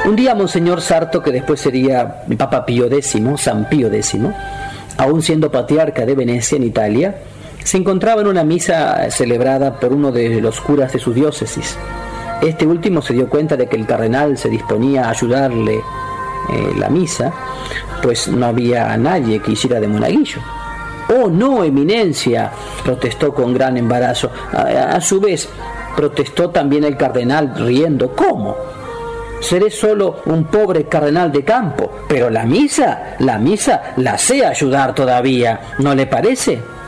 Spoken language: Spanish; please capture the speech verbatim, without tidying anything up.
Un día Monseñor Sarto, que después sería el Papa Pío décimo, San Pío décimo, aún siendo patriarca de Venecia en Italia, se encontraba en una misa celebrada por uno de los curas de su diócesis. Este último se dio cuenta de que el cardenal se disponía a ayudarle eh, la misa, pues no había nadie que hiciera de monaguillo. «Oh, no, eminencia», protestó con gran embarazo. A, a su vez, protestó también el cardenal riendo. «¿Cómo? Seré solo un pobre cardenal de campo, pero la misa, la misa la sé ayudar todavía, ¿no le parece?».